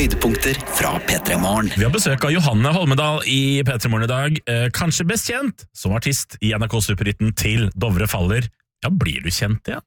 høydepunkter fra P3 Morgen. Vi har besøk av Johanne Holmedal i P3 Morgen i dag. Kanskje best kjent som artist i NRK Superhitten til Dovre faller. Ja, blir du kjent igjen?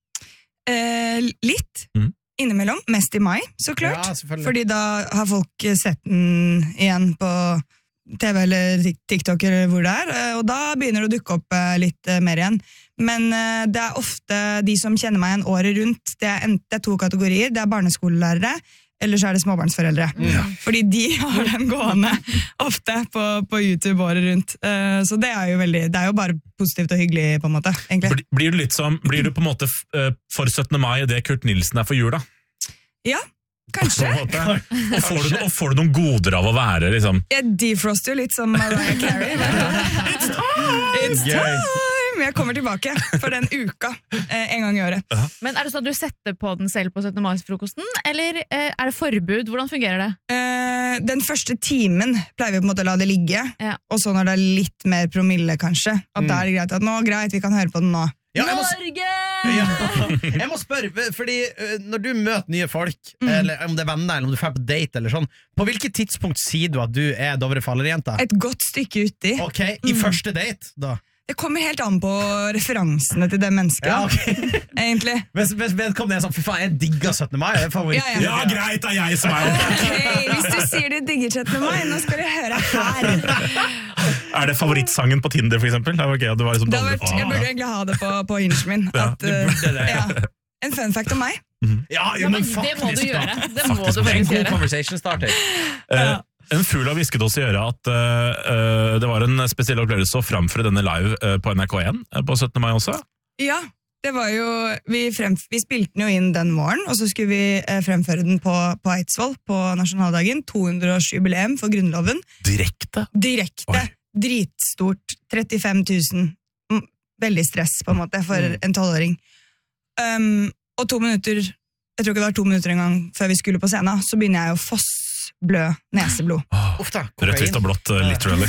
Litt. Innimellom. Mest i mai, så klart. Ja, fordi da har folk sett den igjen på TV eller TikTok eller hvor det og da begynner det å dukke opp litt mer igjen. Men det ofte de som kjenner meg igjen året rundt. Det er 2 kategorier. Det barneskolelærere, eller så det småbarnsforeldre. Fordi de har den gående ofte på YouTube året rundt. Så det jo veldig, det jo bare positivt og hyggelig på en måte, egentlig. Blir du på en måte for 17. mai det Kurt Nilsen for jul da? Ja, kanskje. Og får du noen goder av å være liksom? Jeg defroster jo litt som Mariah Carey. It's time! It's time! Jeg kommer tilbake for den uka en gang i året. Men det sånn at du setter på den selv på 17. mai-frokosten, eller det forbud? Hvordan fungerer det? Den første timen pleier vi på en måte å la det ligge, og så når det litt mer promille kanskje, at det greit at greit, vi kan høre på den nå. Ja, Norge! Jeg må spørre, fordi når du møter nye folk, eller om det venner, eller om du får på date eller sånn, på hvilket tidspunkt sier du at du Dovre faller-jenta? Et godt stykke uti. Ok, i første date da? Det kommer helt an på referansene til det mennesket, egentlig. Hvis vedkommende sånn, fy faen, jeg digger 17. mai, det favoritt. Ja, greit, jeg som hvis du sier du digger 17. mai, nå skal du høre her. Det favorittsangen på Tinder, for eksempel? Det var gøy, det var liksom jeg burde egentlig ha det på Hinge min. Du burde det, En fun fact om meg. Ja, men det må du gjøre. Det må du faktisk god gjøre. Conversation starter. En fugl har hvisket oss i øret at det var en spesiell opplevelse å framføre denne live på NRK1 på 17. mai også. Ja, det var jo vi spilte den jo inn den våren, og så skulle vi fremføre den på Eidsvoll på nasjonaldagen, 200-årsjubileum for Grunnloven. Direkte. Oi. Dritstort, 35 000. Veldig stress på en måte for en 12-åring. Og 2 minutter, jeg tror ikke det var 2 minutter en gang før vi skulle på scenen, så begynner jeg å blø neseblod. Rødt, hvitt og blått, literally.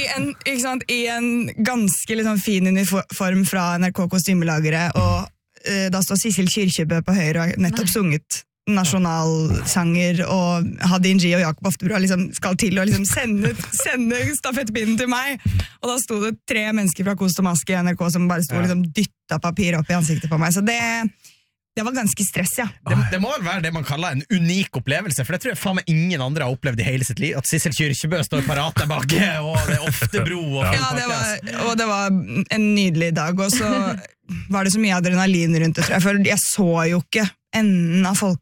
I en ganske liksom, fin uniform fra NRK kostymelagere, og da står Sissel Kyrkjebø på høyre og har nettopp sunget nasjonalsanger, og Hadin G og Jakob Oftebro liksom, skal til å liksom, sende stafettpinnen til meg, og da stod det 3 mennesker fra Kost og Maske i NRK som bare stod og liksom, dyttet papir opp i ansiktet på meg, så det var ganske stress, ja. Det må vel være det man kaller en unik opplevelse, for det tror jeg faen meg ingen andre har opplevd i hele sitt liv, at Sissel Kyrkjebø står parat der bak, og det Oftebro. Og det var en nydelig dag, og så var det så mye adrenalin rundt det, tror jeg, for jeg så jo ikke enden av folk